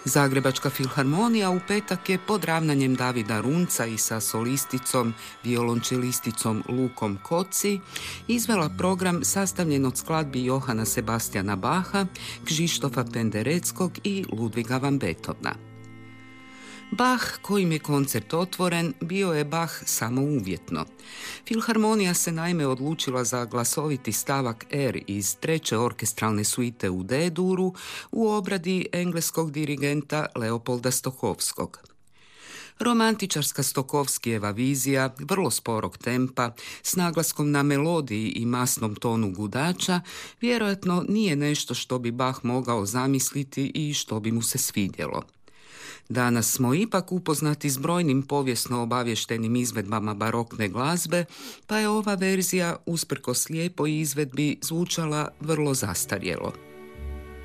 Zagrebačka filharmonija u petak je pod ravnanjem Davida Runca i sa solisticom, violončelisticom Lukom Koci izvela program sastavljen od skladbi Johana Sebastiana Bacha, Kšištofa Pendereckog i Ludviga van Beethovena. Bach, kojim je koncert otvoren, bio je Bach samo uvjetno. Filharmonija se naime odlučila za glasoviti stavak R iz treće orkestralne suite u D-duru u obradi engleskog dirigenta Leopolda Stokowskog. Romantičarska Stokovskijeva vizija, vrlo sporog tempa, s naglaskom na melodiji i masnom tonu gudača, vjerojatno nije nešto što bi Bach mogao zamisliti i što bi mu se svidjelo. Danas smo ipak upoznati s brojnim povijesno obavještenim izvedbama barokne glazbe, pa je ova verzija, usprkos lijepoj izvedbi, zvučala vrlo zastarjelo.